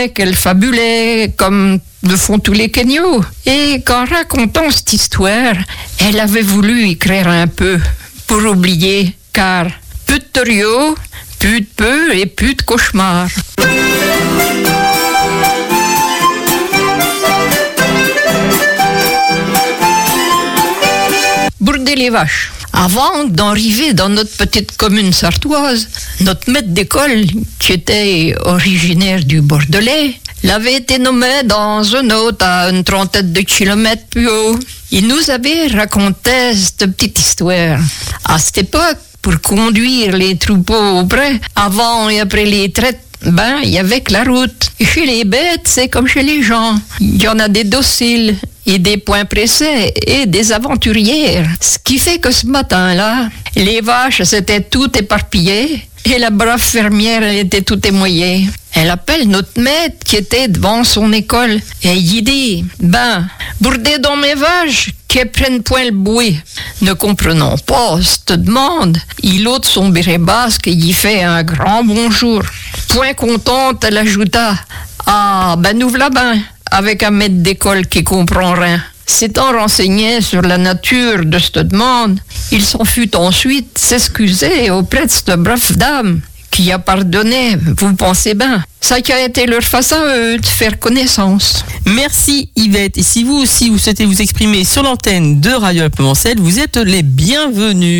qu'elle fabulait comme le font tous les Kenyos. Et qu'en racontant cette histoire, elle avait voulu écrire un peu pour oublier, car plus de torios, plus de peu et plus de cauchemars. Bourder les vaches. Avant d'arriver dans notre petite commune sartoise, notre maître d'école, qui était originaire du Bordelais, l'avait été nommé dans un autre à une trentaine de kilomètres plus haut. Il nous avait raconté cette petite histoire. À cette époque, pour conduire les troupeaux au pré, avant et après les traites, il y avait que la route. Et chez les bêtes, c'est comme chez les gens. Il y en a des dociles et des points pressés et des aventurières. Ce qui fait que ce matin-là, les vaches s'étaient toutes éparpillées et la brave fermière, elle était toute émoillée. Elle appelle notre maître qui était devant son école et il dit « bourdez dans mes vaches qu'elles prennent point le bouet. » Ne comprenant pas cette demande, il ôte son béret basque et y fait un grand bonjour. Point contente, elle ajouta « Ah, nous v'là ben !» avec un maître d'école qui comprend rien. S'étant renseigné sur la nature de cette demande, il s'en fut ensuite s'excuser auprès de cette brave dame qui a pardonné, vous pensez bien. Ça qui a été leur face à eux de faire connaissance. Merci Yvette. Et si vous aussi vous souhaitez vous exprimer sur l'antenne de Radio Alpes-Mancel, vous êtes les bienvenus.